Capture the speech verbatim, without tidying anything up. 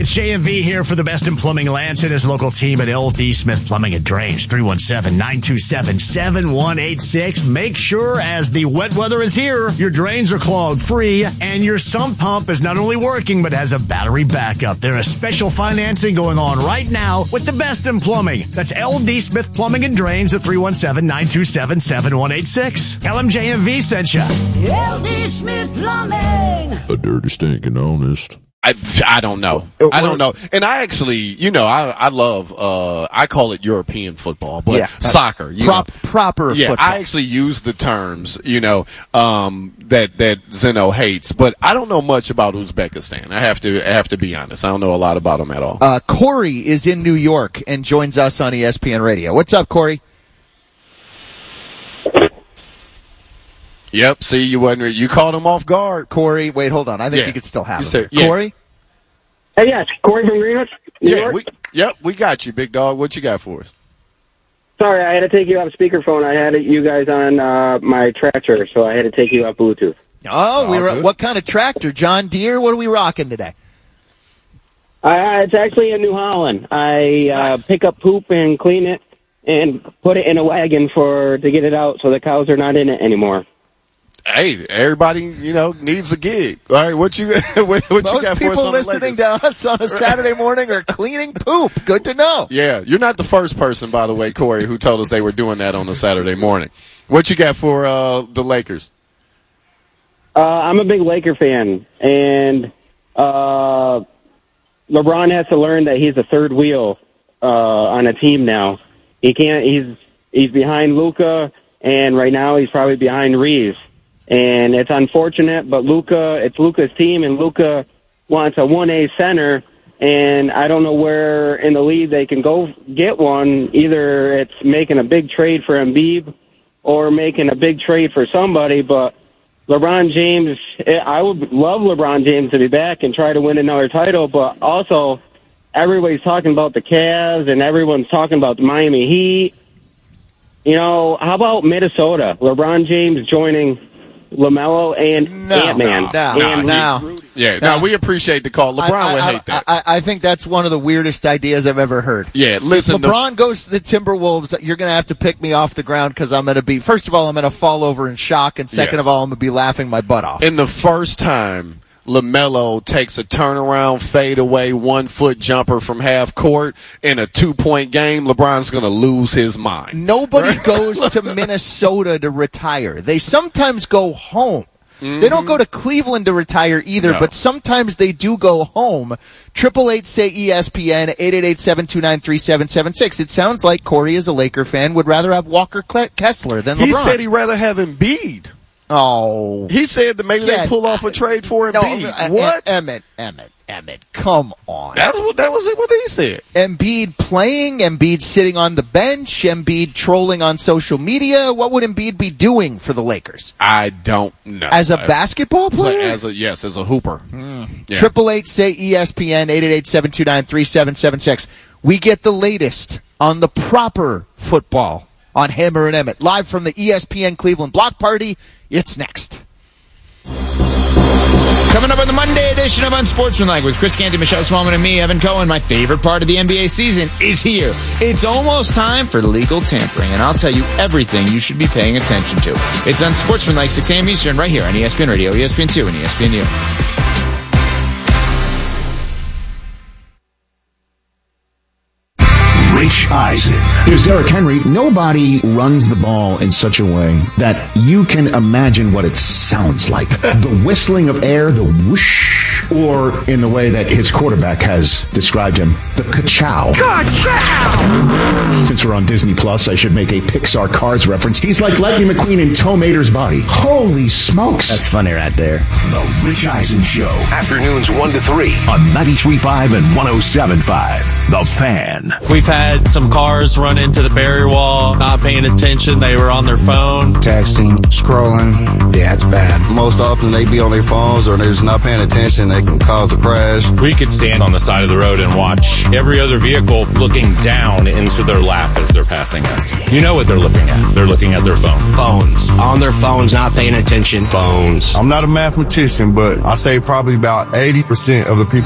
It's J M V here for the best in plumbing. Lance and his local team at L D Smith Plumbing and Drains. three one seven, nine two seven, seven one eight six. Make sure as the wet weather is here, your drains are clogged free and your sump pump is not only working but has a battery backup. There is special financing going on right now with the best in plumbing. That's L D Smith Plumbing and Drains at three one seven, nine two seven, seven one eight six. L M J M V sent you. L D Smith Plumbing. A dirty, stinking honest. I, I don't know. I don't know. And I actually, you know, I I love, uh, I call it European football, but yeah. soccer. You Prop, know. proper yeah, football. I actually use the terms, you know, um, that, that Zeno hates, but I don't know much about Uzbekistan. I have to, I have to be honest. I don't know a lot about them at all. Uh, Corey is in New York and joins us on E S P N Radio. What's up, Corey? Yep. See, you wasn't, you caught him off guard. Corey, wait, hold on. I think Yeah. you could still have You him. said- yeah. Corey? Hey, yes, Corey from Greenwich, New Yeah. York. We, yep. We got you, big dog. What you got for us? Sorry, I had to take you off speakerphone. I had you guys on uh, my tractor, so I had to take you off Bluetooth. Oh, we All were, good. what kind of tractor? John Deere? What are we rocking today? Uh, it's actually in New Holland. I uh, Nice. pick up poop and clean it and put it in a wagon for to get it out so the cows are not in it anymore. Hey, everybody, you know, needs a gig. All right, what you what, what you Most got for us people on the listening Lakers? to us on a Saturday morning are cleaning poop. Good to know. Yeah, you're not the first person, by the way, Corey, who told us they were doing that on a Saturday morning. What you got for uh, the Lakers? Uh, I'm a big Laker fan, and uh, LeBron has to learn that he's a third wheel uh, on a team now. He can't. He's he's behind Luka, and right now he's probably behind Reeves. And it's unfortunate, but Luka, it's Luka's team, and Luka wants a one A center, and I don't know where in the league they can go get one. Either it's making a big trade for Embiid or making a big trade for somebody, but LeBron James, I would love LeBron James to be back and try to win another title, but also everybody's talking about the Cavs and everyone's talking about the Miami Heat. You know, how about Minnesota? LeBron James joining LaMelo and No, Ant-Man. no, and no. Yeah, No. no, we appreciate the call. LeBron I, would I, hate that. I, I think that's one of the weirdest ideas I've ever heard. yeah, listen, If LeBron goes to the Timberwolves, you're going to have to pick me off the ground because I'm going to be, first of all, I'm going to fall over in shock, and second Yes. of all, I'm going to be laughing my butt off. the, in the first time LaMelo takes a turnaround, fade away, one foot jumper from half court in a two point game, LeBron's going to lose his mind. Nobody goes to Minnesota to retire. They sometimes go home. They don't go to Cleveland to retire either, No. but sometimes they do go home. Triple eight say E S P N, eight eight eight, seven two nine, three seven seven six. It sounds like Corey, as a Laker fan, would rather have Walker Cle- Kessler than LeBron. He said he'd rather have Embiid. Oh. He said that maybe Yeah, they pull off a trade for No, Embiid. uh, what? Emmett, Emmett, Emmett, come on. That's what that was what he said. Embiid playing, Embiid sitting on the bench, Embiid trolling on social media. What would Embiid be doing for the Lakers? I don't know. As a I- basketball player? As a yes, as a hooper. Yeah. Triple eight say E S P N, eight eight eight, seven two nine, three seven seven six. We get the latest on the proper football on Hammer and Emmett. Live from the E S P N Cleveland Block Party. It's next. Coming up on the Monday edition of Unsportsmanlike with Chris Canty, Michelle Smallman, and me, Evan Cohen. My favorite part of the N B A season is here. It's almost time for legal tampering, and I'll tell you everything you should be paying attention to. It's Unsportsmanlike, six a.m. Eastern, right here on E S P N Radio, E S P N two, and E S P N U. Rich Eisen. Here's Derrick Henry. Nobody runs the ball in such a way that you can imagine what it sounds like. The whistling of air, the whoosh, or in the way that his quarterback has described him, the ka-chow. Ka-chow! Since we're on Disney Plus, I should make a Pixar Cars reference. He's like Lightning McQueen in Tow Mater's body. Holy smokes. That's funny right there. The Rich Eisen Show. Afternoons one to three on ninety-three point five and one oh seven point five. The Fan. We've had some cars run into the barrier wall, not paying attention. They were on their phone. Texting, scrolling. Yeah, it's bad. Most often they be on their phones or they're just not paying attention. They can cause a crash. We could stand on the side of the road and watch every other vehicle looking down into their lap as they're passing us. You know what they're looking at. They're looking at their phone. Phones. On their phones, not paying attention. Phones. I'm not a mathematician, but I say probably about eighty percent of the people